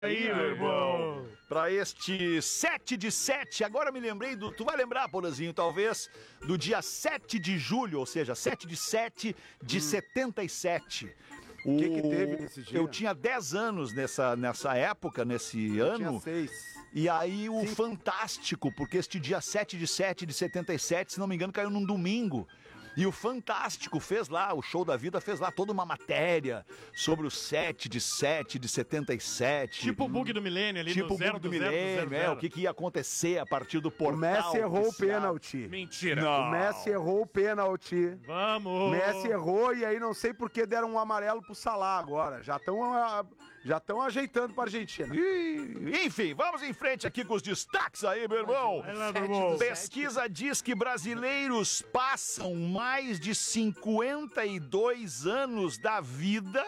aí, meu irmão. Pra este 7/7, agora me lembrei do... Tu vai lembrar, Porazinho, talvez, do dia 7 de julho, ou seja, 7/7 de 77. O que teve nesse dia? Eu tinha 10 anos nessa época, nesse ano. Tinha 6. E aí o Fantástico, porque este dia 7/7 de 77, se não me engano, caiu num domingo. E o Fantástico fez lá, o Show da Vida fez lá toda uma matéria sobre o 7/7 de 77. Tipo o bug do milênio ali, tipo o bug do milênio, o que ia acontecer a partir do portal. O Messi errou o pênalti. Mentira. Não. O Messi errou o pênalti. Vamos. O Messi errou e aí não sei por que deram um amarelo pro Salah agora. Já estão ajeitando pra Argentina. Enfim, vamos em frente aqui com os destaques aí, meu irmão. Pesquisa diz que brasileiros passam mais de 52 anos da vida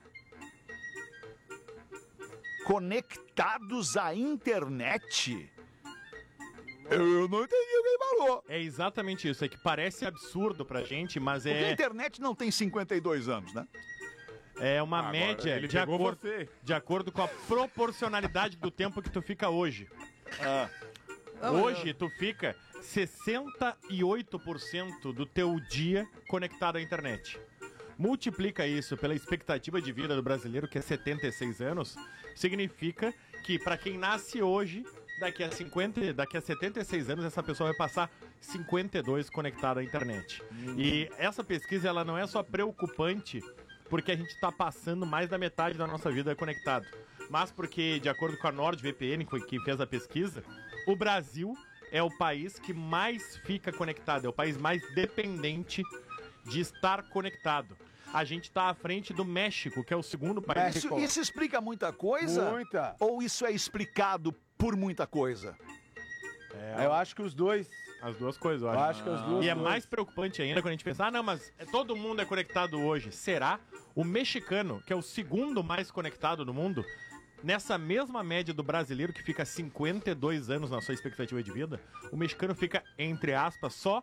conectados à internet. Eu não entendi o que ele falou. É exatamente isso, é que parece absurdo pra gente, mas Porque a internet não tem 52 anos, né? É uma média ele de pegou você. acordo com a proporcionalidade do tempo que tu fica hoje. Hoje tu fica 68% do teu dia conectado à internet. Multiplica isso pela expectativa de vida do brasileiro, que é 76 anos, significa que para quem nasce hoje, daqui a 76 anos, essa pessoa vai passar 52 conectada à internet. E essa pesquisa, ela não é só preocupante porque a gente está passando mais da metade da nossa vida conectado, mas porque, de acordo com a NordVPN, que fez a pesquisa, o Brasil é o país que mais fica conectado, é o país mais dependente de estar conectado. A gente está à frente do México, que é o segundo país. Isso explica muita coisa? Muita. Ou isso é explicado por muita coisa? Eu acho que os dois. As duas coisas, eu Eu acho. acho que as duas. E é mais preocupante ainda quando a gente pensa, não, mas todo mundo é conectado hoje. Será? O mexicano, que é o segundo mais conectado do mundo, nessa mesma média do brasileiro, que fica 52 anos na sua expectativa de vida, o mexicano fica, entre aspas, só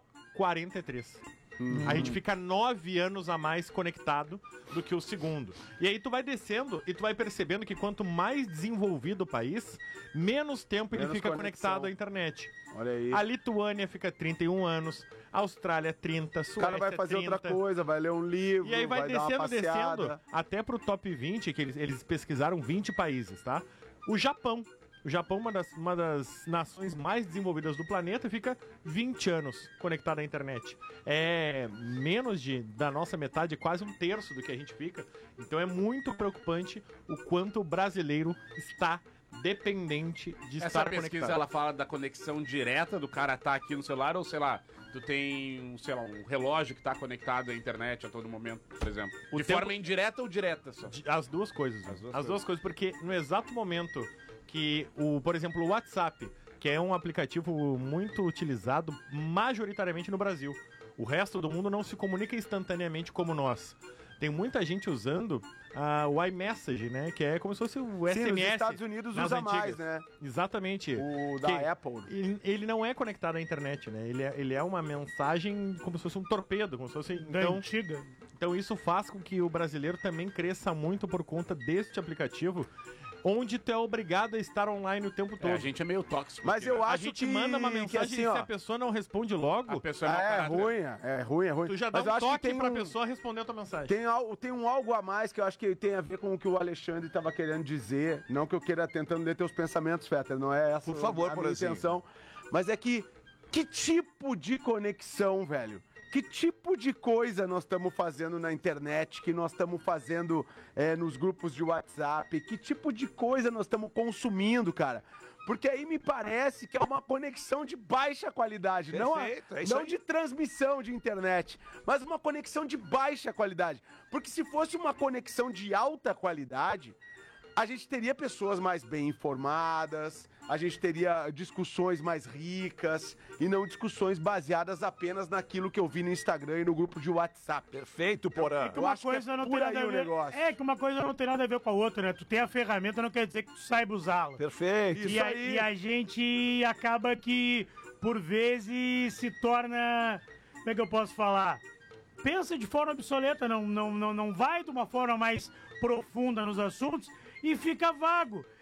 43. A gente fica 9 anos a mais conectado do que o segundo. E aí tu vai descendo e tu vai percebendo que quanto mais desenvolvido o país, menos tempo ele fica conectado à internet. Olha aí. A Lituânia fica 31 anos, a Austrália 30, O Suécia cara vai fazer 30. outra coisa, vai ler um livro, E aí vai dar uma passeada. até pro top 20, que eles pesquisaram 20 países, tá? O Japão. O Japão, uma das nações mais desenvolvidas do planeta, fica 20 anos conectado à internet. É menos da nossa metade, quase um terço do que a gente fica. Então é muito preocupante o quanto o brasileiro está dependente de Essa estar pesquisa, conectado. ela fala da conexão direta do cara tá aqui no celular, ou sei lá, tu tem, um relógio que tá conectado à internet a todo momento, por exemplo. O De tempo- forma indireta ou direta só? As duas coisas. As duas coisas, porque no exato momento que, por exemplo, o WhatsApp, que é um aplicativo muito utilizado majoritariamente no Brasil, o resto do mundo não se comunica instantaneamente como nós. Tem muita gente usando o iMessage, né? Que é como se fosse o SMS. Sim, nos Estados Unidos nas usa antigas. mais, né? Exatamente. O da Apple. Ele não é conectado à internet, né? Ele é uma mensagem como se fosse um torpedo, como se fosse... Antiga. Então isso faz com que o brasileiro também cresça muito por conta deste aplicativo, onde tu é obrigado a estar online o tempo todo. A gente é meio tóxico. Mas eu A acho gente que manda uma mensagem assim, e se ó, a pessoa não responde logo, A pessoa é mau é caráter. ruim, é ruim. tu já dá Mas eu um acho que toque tem pra pessoa responder a tua mensagem. Tem um algo a mais que eu acho que tem a ver com o que o Alexandre estava querendo dizer. Não que eu queira tentando ler teus pensamentos, Fetter, não é essa Por favor, a por minha assim. intenção. Mas é que tipo de conexão, velho? Que tipo de coisa nós estamos fazendo na internet, que nós estamos fazendo nos grupos de WhatsApp? Que tipo de coisa nós estamos consumindo, cara? Porque aí me parece que é uma conexão de baixa qualidade, Perfeito, é isso não aí. de transmissão de internet, mas uma conexão de baixa qualidade. Porque se fosse uma conexão de alta qualidade, a gente teria pessoas mais bem informadas, a gente teria discussões mais ricas e não discussões baseadas apenas naquilo que eu vi no Instagram e no grupo de WhatsApp. Perfeito, Porã. Eu acho que é não por tem aí nada a o ver. negócio. É que uma coisa não tem nada a ver com a outra, né? Tu tem a ferramenta, não quer dizer que tu saiba usá-la. Perfeito. Isso aí. E a gente acaba que, por vezes, se torna... Como é que eu posso falar? Pensa de forma obsoleta, não vai de uma forma mais profunda nos assuntos e fica vago.